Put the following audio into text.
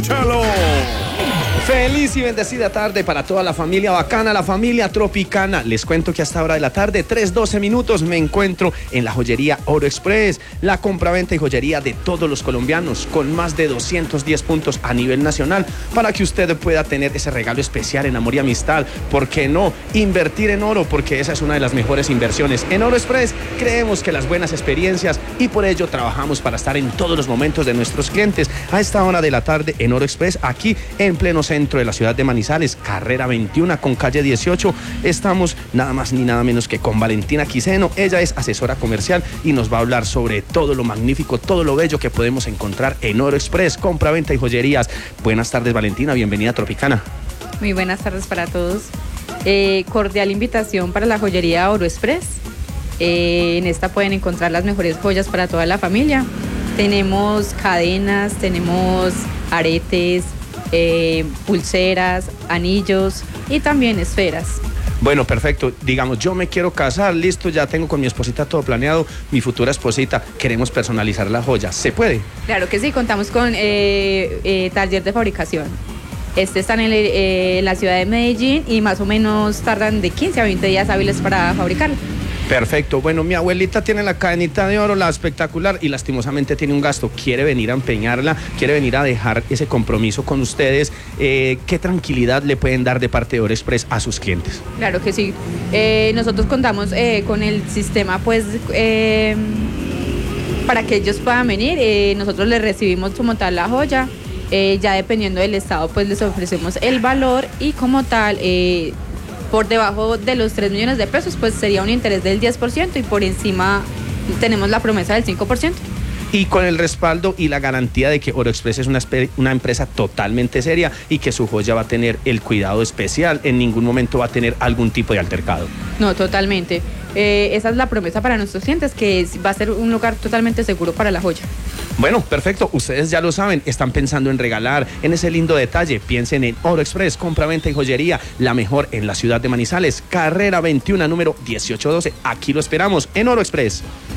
¡Escúchalo! Feliz y bendecida tarde para toda la familia bacana, la familia tropicana. Les cuento que a esta hora de la tarde, 3:12 minutos, me encuentro en la joyería Oro Express, la compraventa y joyería de todos los colombianos, con más de 210 puntos a nivel nacional, para que usted pueda tener ese regalo especial en amor y amistad. ¿Por qué no? Invertir en oro, porque esa es una de las mejores inversiones. En Oro Express creemos que las buenas experiencias, y por ello trabajamos para estar en todos los momentos de nuestros clientes. A esta hora de la tarde en Oro Express, aquí en pleno centro de la ciudad de Manizales, carrera 21 con calle 18, estamos nada más ni nada menos que con Valentina Quiseno. Ella es asesora comercial y nos va a hablar sobre todo lo magnífico, todo lo bello que podemos encontrar en Oro Express, compra-venta y joyerías. Buenas tardes, Valentina, bienvenida a Tropicana. Muy buenas tardes para todos. Cordial invitación para la joyería Oro Express. En esta pueden encontrar las mejores joyas para toda la familia. Tenemos cadenas, tenemos aretes, pulseras, anillos y también esferas. Bueno, perfecto. Digamos, yo me quiero casar, listo, ya tengo con mi esposita todo planeado, mi futura esposita, queremos personalizar la joya. ¿Se puede? Claro que sí, contamos con taller de fabricación. Están en la ciudad de Medellín y más o menos tardan de 15 a 20 días hábiles para fabricarlo. Perfecto. Bueno, mi abuelita tiene la cadenita de oro, la espectacular, y lastimosamente tiene un gasto. Quiere venir a empeñarla, quiere venir a dejar ese compromiso con ustedes. ¿Qué tranquilidad le pueden dar de parte de Oro Express a sus clientes? Claro que sí. Nosotros contamos con el sistema, pues, para que ellos puedan venir. Nosotros les recibimos como tal la joya. Ya dependiendo del estado, pues les ofrecemos el valor y como tal... por debajo de los 3 millones de pesos, pues sería un interés del 10% y por encima tenemos la promesa del 5%. Y con el respaldo y la garantía de que Oro Express es una empresa totalmente seria y que su joya va a tener el cuidado especial, en ningún momento va a tener algún tipo de altercado. No, totalmente. Esa es la promesa para nuestros clientes, que va a ser un lugar totalmente seguro para la joya. Bueno, perfecto, ustedes ya lo saben, están pensando en regalar, en ese lindo detalle, piensen en Oro Express, compra-venta y joyería, la mejor en la ciudad de Manizales, carrera 21, número 1812, aquí lo esperamos en Oro Express.